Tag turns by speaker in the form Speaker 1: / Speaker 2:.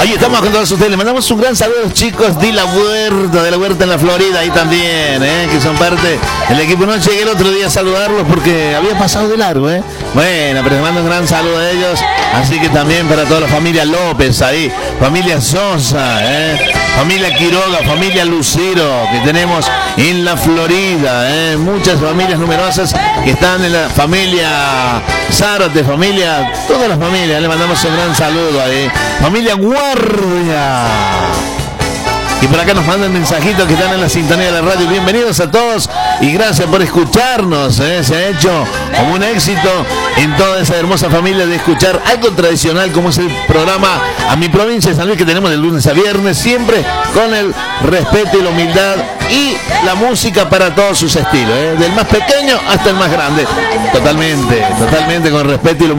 Speaker 1: Ahí estamos con todos ustedes. Le mandamos un gran saludo a los chicos de la Huerta en la Florida, ahí también, que son parte del equipo. No llegué el otro día a saludarlos porque había pasado de largo, Bueno, pero les mando un gran saludo a ellos. Así que también para toda la familia López ahí, familia Sosa, familia Quiroga, familia Lucero, que tenemos en la Florida, muchas familias numerosas que están en la familia Zárate, familia, todas las familias, le mandamos un gran saludo ahí. Familia Guardia. Y por acá nos mandan mensajitos que están en la sintonía de la radio. Bienvenidos a todos y gracias por escucharnos. Se ha hecho como un éxito en toda esa hermosa familia de escuchar algo tradicional como es el programa A Mi Provincia de San Luis, que tenemos de lunes a viernes, siempre con el respeto y la humildad y la música para todos sus estilos, del más pequeño hasta el más grande. Totalmente con respeto y la humildad.